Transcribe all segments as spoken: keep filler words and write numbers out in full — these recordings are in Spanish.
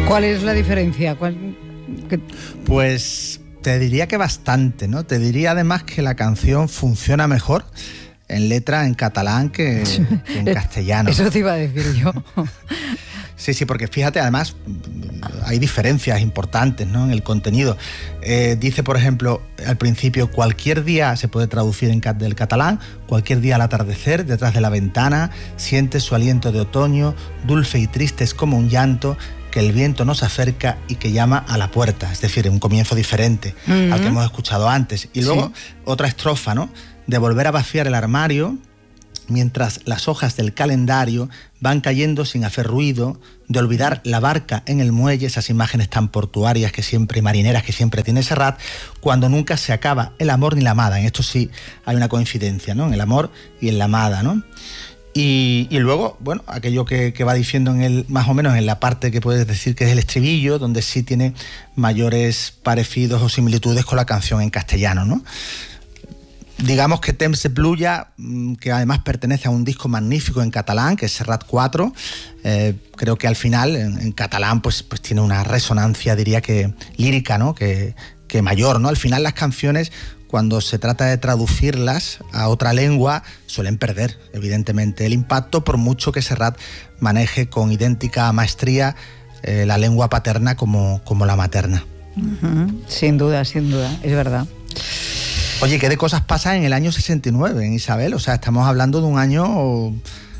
¿Cuál es la diferencia? ¿Cuál, qué... Pues te diría que bastante, ¿no? Te diría además que la canción funciona mejor en letra en catalán que, que en castellano. Eso te iba a decir yo. Sí, sí, porque fíjate, además hay diferencias importantes, ¿no?, en el contenido. Eh, dice, por ejemplo, al principio, cualquier día se puede traducir en del catalán, cualquier día al atardecer, detrás de la ventana, sientes su aliento de otoño, dulce y triste es como un llanto, que el viento nos acerca y que llama a la puerta. Es decir, un comienzo diferente uh-huh. al que hemos escuchado antes. Y luego sí. otra estrofa, ¿no?, de volver a vaciar el armario mientras las hojas del calendario van cayendo sin hacer ruido, de olvidar la barca en el muelle, esas imágenes tan portuarias que siempre, marineras que siempre tiene Serrat, cuando nunca se acaba el amor ni la amada. En esto sí hay una coincidencia, ¿no?, en el amor y en la amada, ¿no? Y, y luego, bueno, aquello que, que va diciendo en el, más o menos en la parte que puedes decir que es el estribillo, donde sí tiene mayores parecidos o similitudes con la canción en castellano, ¿no? Digamos que Temps de Pluja, que además pertenece a un disco magnífico en catalán, que es Serrat cuatro, eh, creo que al final en, en catalán pues, pues tiene una resonancia, diría que lírica, ¿no?, que, que mayor, ¿no? Al final las canciones, cuando se trata de traducirlas a otra lengua, suelen perder, evidentemente, el impacto, por mucho que Serrat maneje con idéntica maestría eh, la lengua paterna como, como la materna. Uh-huh. Sin duda, sin duda, es verdad. Oye, ¿qué de cosas pasan en el año sesenta y nueve, en Isabel? O sea, estamos hablando de un año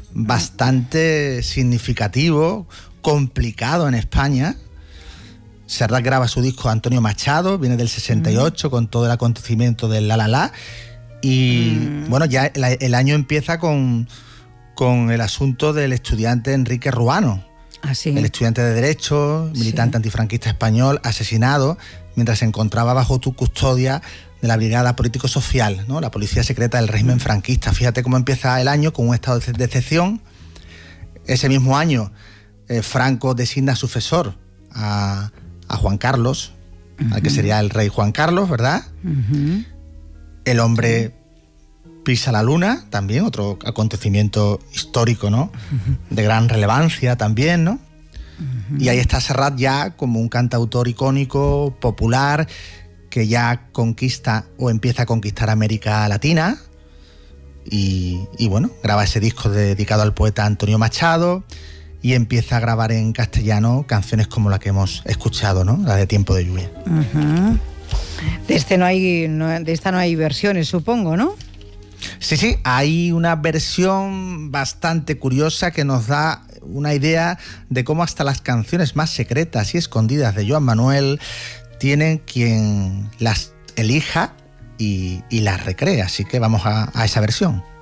bastante significativo, complicado en España. Serrat graba su disco Antonio Machado, viene del sesenta y ocho, mm. con todo el acontecimiento del La La La. Y mm. bueno, ya el, el año empieza con, con el asunto del estudiante Enrique Ruano. ¿Ah, sí? El estudiante de Derecho, militante sí. antifranquista español, asesinado mientras se encontraba bajo tu custodia de la Brigada Político-Social, ¿no?, la policía secreta del régimen franquista. Fíjate cómo empieza el año con un estado de excepción. Ese mismo año, eh, Franco designa sucesor a, a Juan Carlos, uh-huh. al que sería el rey Juan Carlos, ¿verdad? Uh-huh. El hombre pisa la luna, también, otro acontecimiento histórico, ¿no?, uh-huh. de gran relevancia también, ¿no? Uh-huh. Y ahí está Serrat ya como un cantautor icónico, popular, que ya conquista o empieza a conquistar América Latina y, y bueno, graba ese disco dedicado al poeta Antonio Machado y empieza a grabar en castellano canciones como la que hemos escuchado, ¿no?, la de Tiempo de Lluvia. Uh-huh. De este no hay, no, de esta no hay versiones, supongo, ¿no? Sí, sí, hay una versión bastante curiosa que nos da una idea de cómo hasta las canciones más secretas y escondidas de Joan Manuel tienen quien las elija y, y las recrea. Así que vamos a, a esa versión.